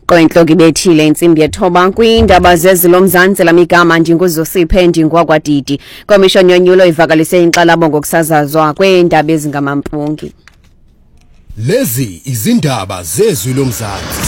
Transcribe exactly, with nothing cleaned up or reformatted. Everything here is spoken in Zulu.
Qoyinhloko ibethile insimbi yethoba kwindaba zezilo Mzansi lamigama njinguzosiphe ndingwakwadidi. Komishoni yonyulo ivakalise inxalabo ngokusazazwa kweendaba ezingamampungi. Lezi izindaba zezwi loMzansi.